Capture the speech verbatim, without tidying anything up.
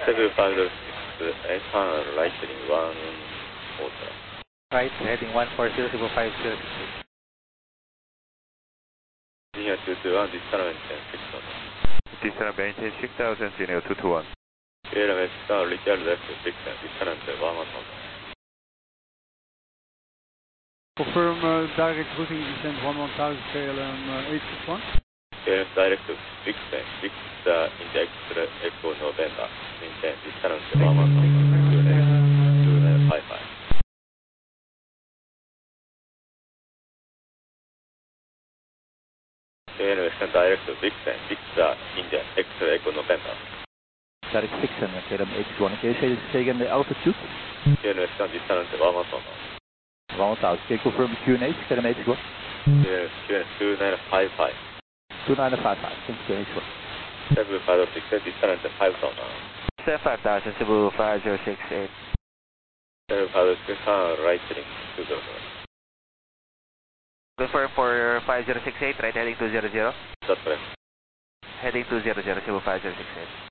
seven five zero six, and final right heading one order. Right, heading one four zero zero five zero six eight. Linear two two one, distance maintain six thousand. Distance maintain six thousand, linear two two one. K L M S star, return left six and distance one one thousand. Confirm uh, direct routing descent one one thousand K L M uh, eight six one. K L M direct to six and six uh, in the X-ray Echo November, maintain distance one one thousand, two nine five five. K L M direct to six and six uh, in the X-ray Echo November. Direct six and K L M eight six one. Can you say, say again the altitude? K L M distance one one thousand. one thousand. Can you confirm the Q N H, K L M eight six one? K L M two nine five five. two nine five five. Thank you, Q N H one. seven five zero six, distance five thousand. seven five thousand, Cebu five zero six eight. seven five zero six, right heading two zero zero. Confirm for five zero six eight, right heading two zero zero. That's correct. Heading two zero zero, Cebu five zero six eight.